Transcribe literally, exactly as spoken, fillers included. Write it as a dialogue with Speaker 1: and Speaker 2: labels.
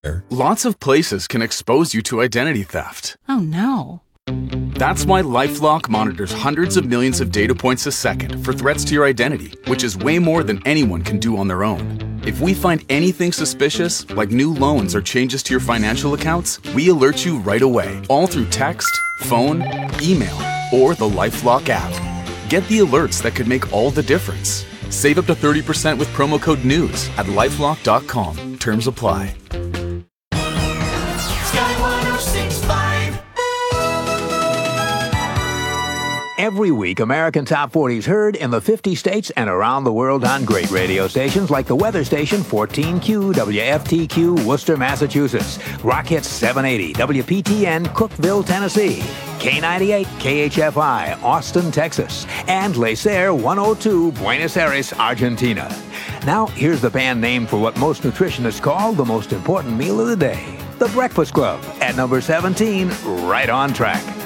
Speaker 1: Lots of places can expose you to identity theft.
Speaker 2: Oh, no.
Speaker 1: That's why LifeLock monitors hundreds of millions of data points a second for threats to your identity, which is way more than anyone can do on their own. If we find anything suspicious, like new loans or changes to your financial accounts, we alert you right away, all through text, phone, email, or the LifeLock app. Get the alerts that could make all the difference. Save up to thirty percent with promo code NEWS at lifelock dot com. Terms apply.
Speaker 3: Every week, American Top forty is heard in the fifty states and around the world on great radio stations like the weather station fourteen Q W F T Q, Worcester, Massachusetts, Rock Hits seven eighty, W P T N, Cookeville, Tennessee, K ninety-eight, K H F I, Austin, Texas, and Lacer one oh two, Buenos Aires, Argentina. Now, here's the band name for what most nutritionists call the most important meal of the day, the Breakfast Club, at number seventeen, right on track.